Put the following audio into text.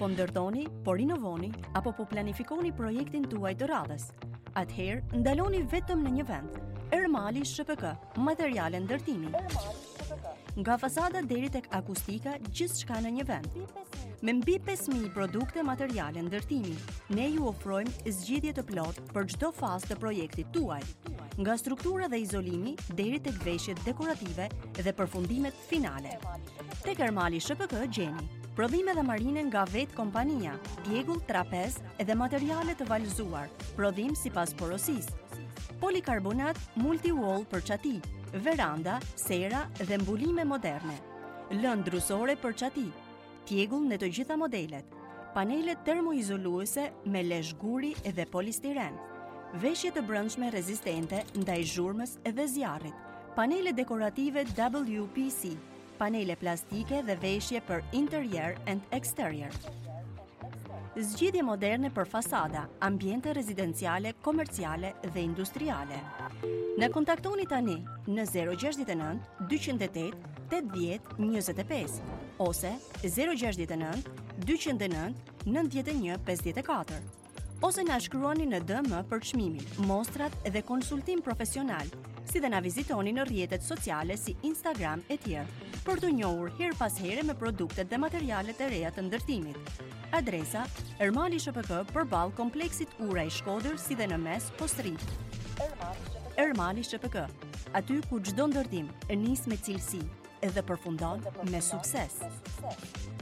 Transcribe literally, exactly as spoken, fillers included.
po ndërtoni, po rinovoni apo po planifikoni projektin tuaj të radhës. Atëherë, ndaloni vetëm në një vend. Ermali S H P K, materiale ndërtimi. Nga fasada deri tek akustika, gjithçka në një vend. Me mbi pesë mijë produkte materiale ndërtimi, ne ju ofrojmë zgjidhje të plotë për çdo fazë të projektit tuaj, nga struktura dhe izolimi deri tek veshjet dekorative dhe përfundimet finale. Tek Ermali S H P K gjeni prodhime dhe marine nga vetë kompania, pjegull, trapez dhe materiale të valëzuar, prodhim sipas porosisë, polikarbonat multi-wall për çati, veranda, sera dhe mbulime moderne, lëndë drusore për çati, tjegull në të gjitha modelet, panele termoizoluese me lesh guri dhe polistiren, veshje të brendshme rezistente ndaj zhurmës dhe zjarrit, panele dekorative W P C, panele plastike dhe veshje për interior and exterior. Zgjidhje moderne për fasada, ambiente rezidenciale, komerciale dhe industriale. Na kontaktoni tani në zero gjasht e nëntë dyqindë e tetë tetëdhjetë njëzet e pesë ose zero gjasht e nëntë dyqindë e nëntë nëntëdhjetë e një pesëdhjetë e katër. Ose na shkruani në D M për çmimin, mostrat dhe konsultim profesional, si dhe na vizitoni në rrjetet sociale si Instagram e tjerë, për të njohur her pas here me produktet dhe materialet e reja të ndërtimit. Adresa: Ermali S H P K përballë kompleksit Ura i Shkodër, si dhe në mes Postri. Ermali S H P K, aty ku çdo ndërtim nis me cilësi dhe përfundon me sukses.